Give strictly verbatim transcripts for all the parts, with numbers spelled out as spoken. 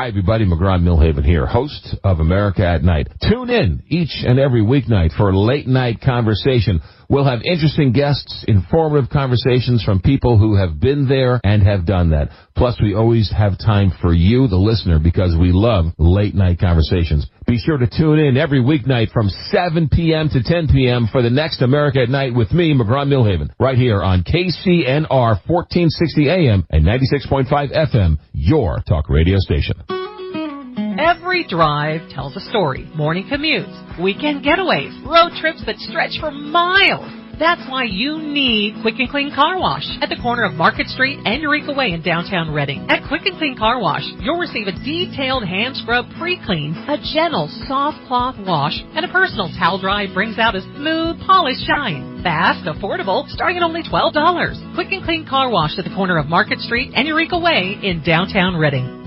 Hi, everybody. McGraw Millhaven here, host of America at Night. Tune in each and every weeknight for late night conversation. We'll have interesting guests, informative conversations from people who have been there and have done that. Plus, we always have time for you, the listener, because we love late night conversations. Be sure to tune in every weeknight from seven p.m. to ten p.m. for the next America at Night with me, McGraw Millhaven, right here on K C N R fourteen sixty A M and ninety-six point five F M, your talk radio station. Every drive tells a story. Morning commutes, weekend getaways, road trips that stretch for miles. That's why you need Quick and Clean Car Wash at the corner of Market Street and Eureka Way in downtown Reading. At Quick and Clean Car Wash, you'll receive a detailed hand scrub pre-clean, a gentle soft cloth wash, and a personal towel dry brings out a smooth, polished shine. Fast, affordable, starting at only twelve dollars. Quick and Clean Car Wash at the corner of Market Street and Eureka Way in downtown Reading.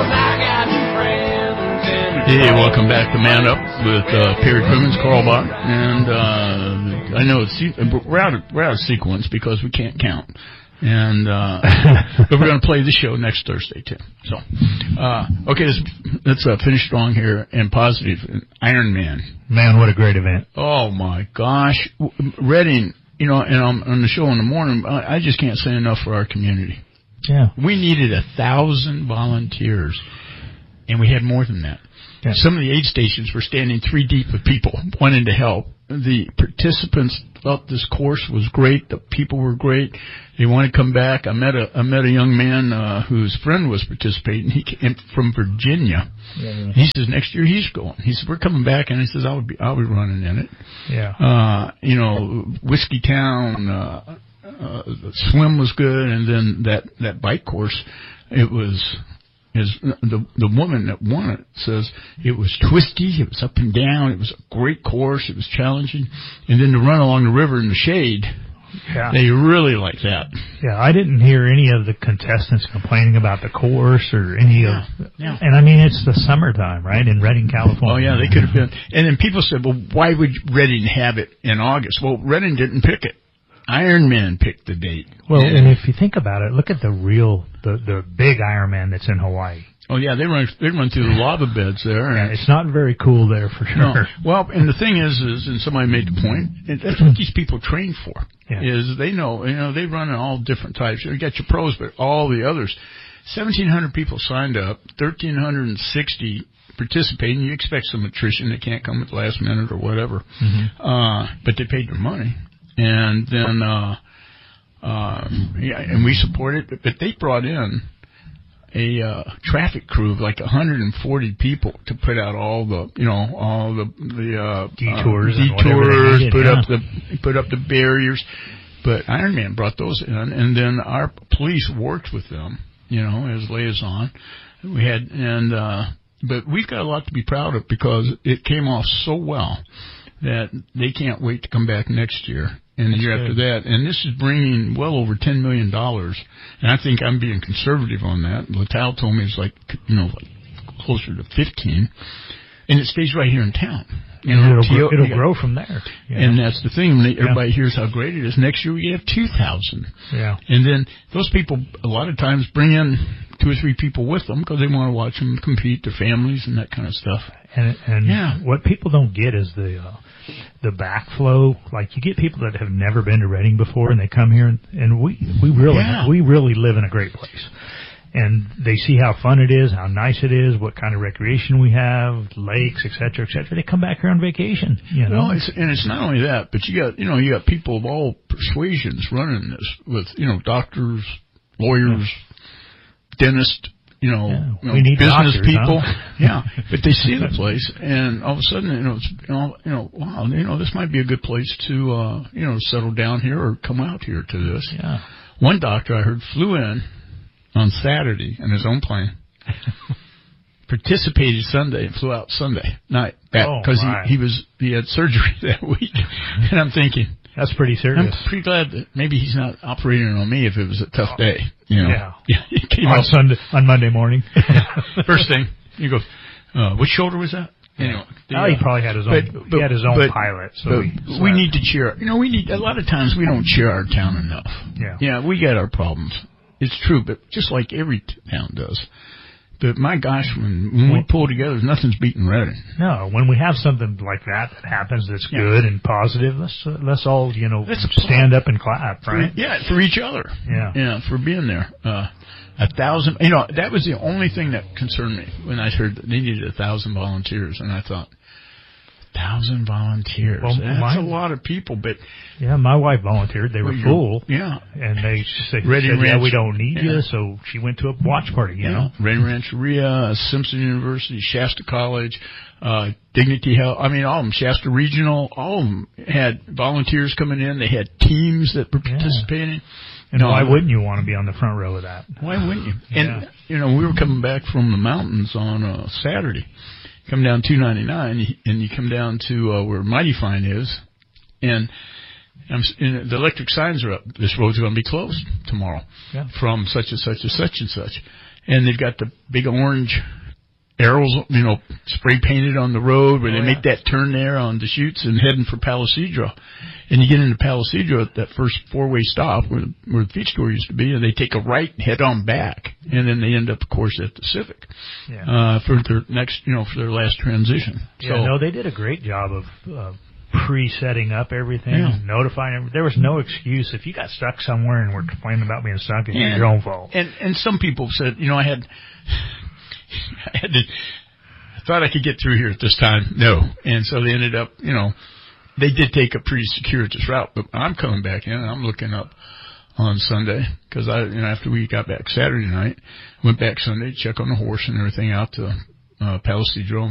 Hey, welcome back to Man Up with uh, Perry Crimmins, Carl Bach, and uh, I know it's we're out of we're out of sequence because we can't count, and uh, but we're going to play the show next Thursday too. So, uh, okay, let's, let's uh, finish strong here and positive. Iron Man, man, what a great event! Oh my gosh, Reading, you know, and on, on the show in the morning, I, I just can't say enough for our community. Yeah, we needed a thousand volunteers, and we had more than that. Yeah. Some of the aid stations were standing three deep with people wanting to help. The participants thought this course was great. The people were great. They wanted to come back. I met a I met a young man uh, whose friend was participating. He came from Virginia. Yeah, yeah. He says next year he's going. He says we're coming back, and he says I'll be I'll be running in it. Yeah. Uh, you know, Whiskey Town. Uh, uh, the swim was good, and then that that bike course, it was. Is the the woman that won it says it was twisty, it was up and down, it was a great course, it was challenging, and then to run along the river in the shade, yeah. They really like that. Yeah, I didn't hear any of the contestants complaining about the course or any yeah. of, yeah. and I mean it's the summertime, right, in Redding, California. Oh yeah, they could have been. And then people said, well, why would Redding have it in August? Well, Redding didn't pick it. Ironman picked the date. Well, yeah. And if you think about it, look at the real, the the big Ironman that's in Hawaii. Oh yeah, they run they run through the lava beds there. Yeah, it's not very cool there for sure. No. Well, and the thing is, is and somebody made the point, that's what these people train for. Yeah. Is they know, you know, they run in all different types. You got your pros, but all the others. Seventeen hundred people signed up, thirteen hundred and sixty participating. You expect some attrition; they can't come at the last minute or whatever. Mm-hmm. Uh, but they paid their money. And then, uh, uh, yeah, and we supported it, but they brought in a, uh, traffic crew of like one hundred forty people to put out all the, you know, all the, the, uh, detours, uh, detours, needed, put yeah. up the, put up the barriers. But Ironman brought those in, and then our police worked with them, you know, as liaison. We had, and, uh, but we've got a lot to be proud of because it came off so well that they can't wait to come back next year. And the year after that, and this is bringing well over ten million dollars. And I think I'm being conservative on that. Latal told me it's like, you know, like closer to fifteen. And it stays right here in town. You know, it'll, grow, it'll grow from there. Yeah. And that's the thing. When everybody yeah. hears how great it is, next year we have two thousand. Yeah. And then those people a lot of times bring in two or three people with them because they want to watch them compete, their families and that kind of stuff. And, and yeah. what people don't get is the... Uh, the backflow, like you get people that have never been to Reading before and they come here and, and we, we really, yeah. we really live in a great place. And they see how fun it is, how nice it is, what kind of recreation we have, lakes, et cetera, et cetera. They come back here on vacation, you know. Well, it's, and it's not only that, but you got, you know, you got people of all persuasions running this with, you know, doctors, lawyers, yeah. dentists, you know, yeah, you know we need business doctors, people. Huh? Yeah, but they see the place, and all of a sudden, you know, it's, you know, you know, wow, you know, this might be a good place to, uh, you know, settle down here or come out here to this. Yeah. One doctor I heard flew in on Saturday in his own plane, participated Sunday, and flew out Sunday night because oh, he he was he had surgery that week, and I'm thinking. That's pretty serious. I'm pretty glad that maybe he's not operating on me if it was a tough day. You know? Yeah. yeah he came on out. Sunday, on Monday morning. First thing, you go, uh, which shoulder was that? Anyway, the, oh, he probably had his own. But, but, he had his own but, pilot. So we, we need to cheer. You know, we need a lot of times we don't cheer our town enough. Yeah. Yeah, we got our problems. It's true, but just like every town does. But my gosh, when, when we pull together, nothing's beating Reading. No, when we have something like that that happens that's yeah. good and positive, let's uh, let's all you know let's stand up and clap, right? For, yeah, for each other. Yeah, yeah, for being there. Uh, a thousand, you know, that was the only thing that concerned me when I heard that they needed a thousand volunteers, and I thought, thousand volunteers. Well, that's my, a lot of people, but yeah, my wife volunteered. They were well, full. Yeah, and they said, Ready said Ranch, yeah, we don't need yeah. you. So she went to a watch party. You yeah. know, Ready Rancheria, Simpson University, Shasta College, uh, Dignity Health. I mean, all of them. Shasta Regional. All of them had volunteers coming in. They had teams that were yeah. participating. And no, why wouldn't you want to be on the front row of that? Why wouldn't you? Yeah. And you know, we were coming back from the mountains on a Saturday. Come down two ninety-nine, and you come down to uh, where Mighty Fine is, and, I'm, and the electric signs are up. This road's going to be closed tomorrow yeah. from such and such and such and such. And they've got the big orange arrows, you know, spray painted on the road where oh, they yeah. make that turn there on Deschutes and heading for Palisadro. And you get into Palisadro at that first four-way stop where, where the feed store used to be, and they take a right and head on back. And then they end up, of course, at the Civic yeah. uh, for their next, you know, for their last transition. Yeah, so, no, they did a great job of uh, pre-setting up everything, yeah. notifying everything. There was no excuse. If you got stuck somewhere and were complaining about being stuck, it's and, your own fault. And, and some people said, you know, I had... I had to, I thought I could get through here at this time. No. And so they ended up, you know, they did take a pretty circuitous route, but I'm coming back in and I'm looking up on Sunday because I, you know, after we got back Saturday night, went back Sunday to check on the horse and everything out to uh, Palisadro.